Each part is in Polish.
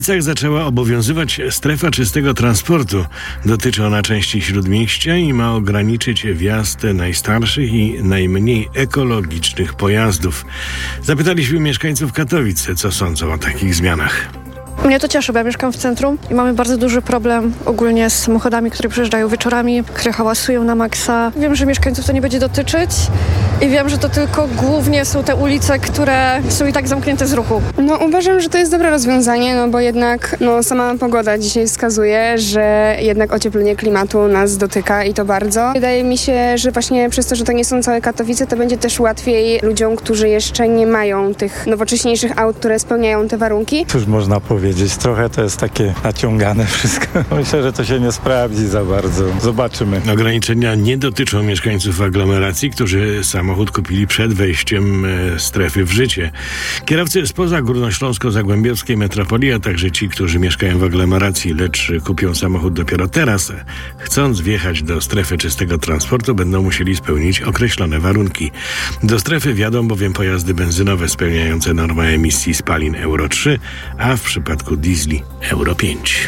Zaczęła obowiązywać strefa czystego transportu. Dotyczy ona części śródmieścia i ma ograniczyć wjazd najstarszych i najmniej ekologicznych pojazdów. Zapytaliśmy mieszkańców Katowic, co sądzą o takich zmianach. Mnie to cieszy, bo ja mieszkam w centrum i mamy bardzo duży problem ogólnie z samochodami, które przyjeżdżają wieczorami, które hałasują na maksa. Wiem, że mieszkańców to nie będzie dotyczyć i wiem, że to tylko głównie są te ulice, które są i tak zamknięte z ruchu. Uważam, że to jest dobre rozwiązanie, bo jednak sama pogoda dzisiaj wskazuje, że jednak ocieplenie klimatu nas dotyka i to bardzo. Wydaje mi się, że właśnie przez to, że to nie są całe Katowice, to będzie też łatwiej ludziom, którzy jeszcze nie mają tych nowocześniejszych aut, które spełniają te warunki. Cóż można powiedzieć? Trochę to jest takie naciągane wszystko. Myślę, że to się nie sprawdzi za bardzo. Zobaczymy. Ograniczenia nie dotyczą mieszkańców aglomeracji, którzy samochód kupili przed wejściem strefy w życie. Kierowcy spoza górnośląsko-zagłębiowskiej metropolii, a także ci, którzy mieszkają w aglomeracji, lecz kupią samochód dopiero teraz, chcąc wjechać do strefy czystego transportu, będą musieli spełnić określone warunki. Do strefy wjadą bowiem pojazdy benzynowe spełniające normę emisji spalin Euro 3, a w przypadku diesli Euro 5.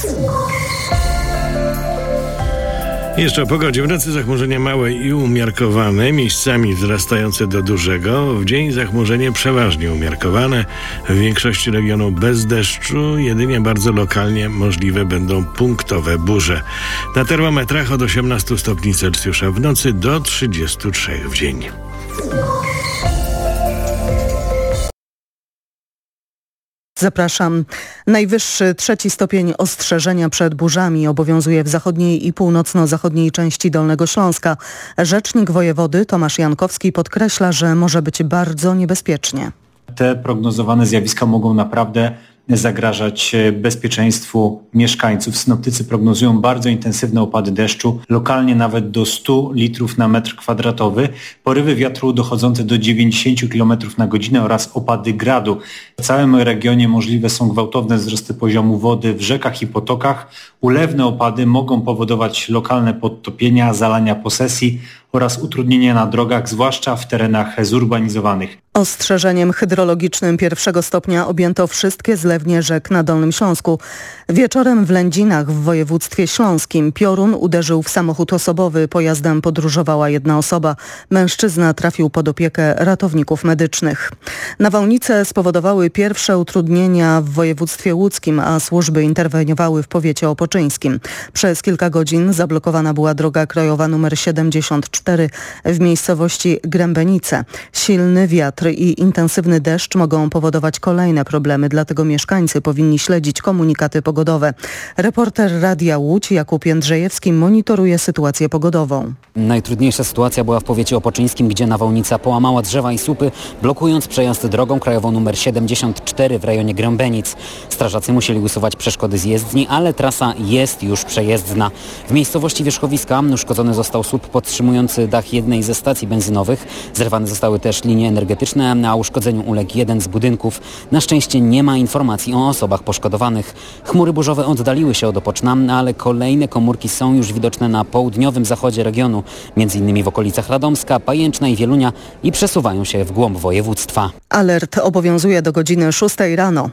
Jeszcze o pogodzie. W nocy zachmurzenie małe i umiarkowane, miejscami wzrastające do dużego. W dzień zachmurzenie przeważnie umiarkowane. W większości regionu bez deszczu, jedynie bardzo lokalnie możliwe będą punktowe burze. Na termometrach od 18 stopni Celsjusza w nocy do 33 w dzień. Zapraszam. Najwyższy 3 stopień ostrzeżenia przed burzami obowiązuje w zachodniej i północno-zachodniej części Dolnego Śląska. Rzecznik wojewody Tomasz Jankowski podkreśla, że może być bardzo niebezpiecznie. Te prognozowane zjawiska mogą naprawdę zagrażać bezpieczeństwu mieszkańców. Synoptycy prognozują bardzo intensywne opady deszczu, lokalnie nawet do 100 litrów na metr kwadratowy, porywy wiatru dochodzące do 90 km na godzinę oraz opady gradu. W całym regionie możliwe są gwałtowne wzrosty poziomu wody w rzekach i potokach. Ulewne opady mogą powodować lokalne podtopienia, zalania posesji oraz utrudnienia na drogach, zwłaszcza w terenach zurbanizowanych. Ostrzeżeniem hydrologicznym 1 stopnia objęto wszystkie zlewnie rzek na Dolnym Śląsku. Wieczorem w Lędzinach w województwie śląskim piorun uderzył w samochód osobowy. Pojazdem podróżowała jedna osoba. Mężczyzna trafił pod opiekę ratowników medycznych. Nawałnice spowodowały pierwsze utrudnienia w województwie łódzkim, a służby interweniowały w powiecie opoczyńskim. Przez kilka godzin zablokowana była droga krajowa nr 74 w miejscowości Grębenice. Silny wiatr i intensywny deszcz mogą powodować kolejne problemy, dlatego mieszkańcy powinni śledzić komunikaty pogodowe. Reporter Radia Łódź Jakub Jędrzejewski monitoruje sytuację pogodową. Najtrudniejsza sytuacja była w powiecie opoczyńskim, gdzie nawałnica połamała drzewa i słupy, blokując przejazd drogą krajową nr 74 w rejonie Grębenic. Strażacy musieli usuwać przeszkody z jezdni, ale trasa jest już przejezdna. W miejscowości Wierzchowiska uszkodzony został słup podtrzymujący dach jednej ze stacji benzynowych. Zerwane zostały też linie energetyczne, a uszkodzeniu uległ jeden z budynków. Na szczęście nie ma informacji o osobach poszkodowanych. Chmury burzowe oddaliły się od Opoczna, ale kolejne komórki są już widoczne na południowym zachodzie regionu, m.in. w okolicach Radomska, Pajęczna i Wielunia i przesuwają się w głąb województwa. Alert obowiązuje do godziny 6 rano.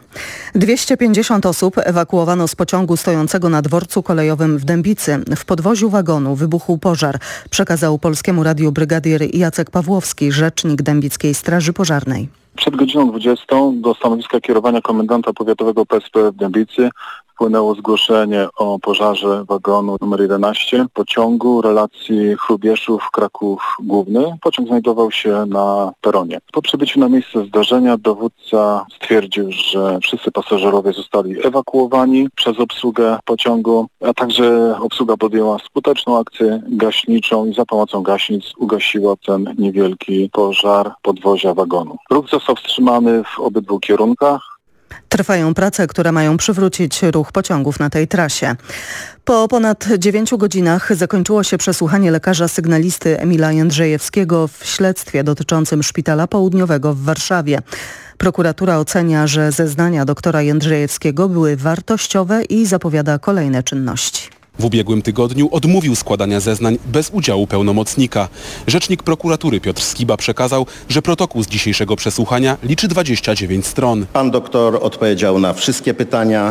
250 osób ewakuowano z pociągu stojącego na dworcu kolejowym w Dębicy. W podwoziu wagonu wybuchł pożar, przekazał Polskiemu Radiu brygadier Jacek Pawłowski, rzecznik Dębickiej Straży Pożarnej. Przed godziną 20 do stanowiska kierowania komendanta powiatowego PSP w Dębicy wpłynęło zgłoszenie o pożarze wagonu nr 11 pociągu relacji Hrubieszów-Kraków Główny. Pociąg znajdował się na peronie. Po przybyciu na miejsce zdarzenia dowódca stwierdził, że wszyscy pasażerowie zostali ewakuowani przez obsługę pociągu, a także obsługa podjęła skuteczną akcję gaśniczą i za pomocą gaśnic ugasiła ten niewielki pożar podwozia wagonu. Ruch został wstrzymany w obydwu kierunkach. Trwają prace, które mają przywrócić ruch pociągów na tej trasie. Po ponad 9 godzinach zakończyło się przesłuchanie lekarza sygnalisty Emila Jędrzejewskiego w śledztwie dotyczącym Szpitala Południowego w Warszawie. Prokuratura ocenia, że zeznania doktora Jędrzejewskiego były wartościowe i zapowiada kolejne czynności. W ubiegłym tygodniu odmówił składania zeznań bez udziału pełnomocnika. Rzecznik prokuratury Piotr Skiba przekazał, że protokół z dzisiejszego przesłuchania liczy 29 stron. Pan doktor odpowiedział na wszystkie pytania.